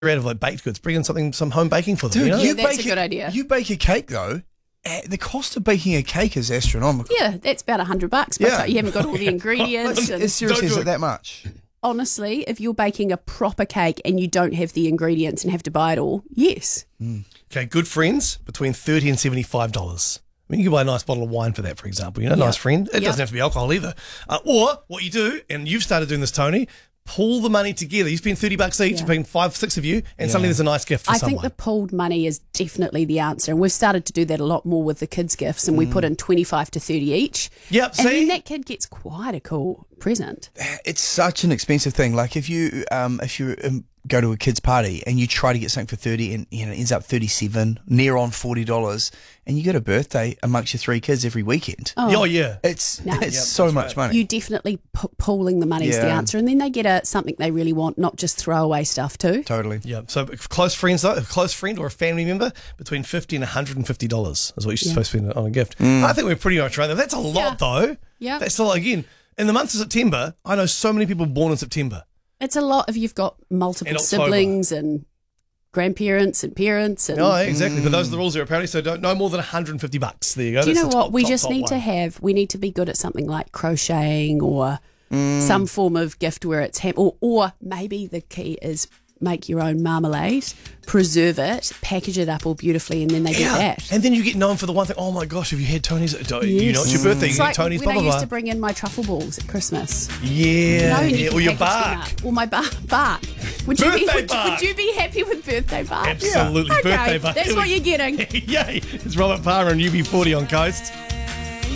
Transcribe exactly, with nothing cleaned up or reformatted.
out of like baked goods. Bring in something, some home baking for them. Dude, you know? you that's bake a good idea. You bake a cake though. eh, The cost of baking a cake is astronomical. Yeah, that's about a hundred bucks. But Yeah. you haven't got all the ingredients. and It's seriously, Don't is do it it. that much? honestly, if you're baking a proper cake and you don't have the ingredients and have to buy it all, yes. Okay, good friends, between thirty and seventy-five dollars. I mean, you can buy a nice bottle of wine for that, for example. You know, Yeah. nice friend. It Yeah. doesn't have to be alcohol either. Uh, or what you do, and you've started doing this, Tony, pull the money together. You spend thirty bucks each, Yeah. between five, six of you, and suddenly there's a nice gift for I someone. think the pooled money is definitely the answer. And we've started to do that a lot more with the kids' gifts, and we put in twenty-five to thirty each. Yep, And see? then that kid gets quite a cool present. It's such an expensive thing. Like if you um, if you um, go to a kid's party and you try to get something for thirty and you know it ends up thirty-seven, near on forty dollars, and you get a birthday amongst your three kids every weekend. Oh, yeah. It's No. it's Yep, so that's much right. money. You definitely p- pooling the money is the Yeah. answer. And then they get a something they really want, not just throwaway stuff too. Totally. Yeah, so if close friends, though, a close friend or a family member, between fifty and one hundred fifty dollars is what you're supposed to spend on a gift. I think we're pretty much around there. That's a lot, Yeah. though. Yeah. That's a lot. Again, in the month of September, I know so many people born in September. It's a lot if you've got multiple In October. siblings and grandparents and parents. And No, exactly. But those are the rules there, apparently. So don't, no more than one hundred fifty bucks. There you go. do you That's know the what? top, we top, just top need one. to have, we need to be good at something like crocheting or some form of gift where it's, ham- or, or maybe the key is make your own marmalade, preserve it, package it up all beautifully, and then they get that. And then you get known for the one thing. Oh my gosh, have you had Tony's? You know, Yes. it's your birthday. It's You like get Tony's. when Blah I blah used blah. to bring in my truffle balls at Christmas. Yeah, You know, and you yeah. can Or your package them bark. up. Or my bar- bark. Would you, be, Birthday would, bark. would you be happy with birthday bark? Absolutely, Okay, birthday bark. that's what you're getting. Yay! It's Robert Palmer and U B forty on Coast.